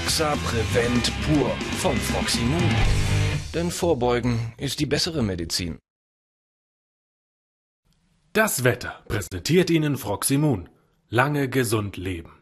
Axa Prevent Pur von Froximum. Denn Vorbeugen ist die bessere Medizin. Das Wetter präsentiert Ihnen Froximum. Lange gesund leben.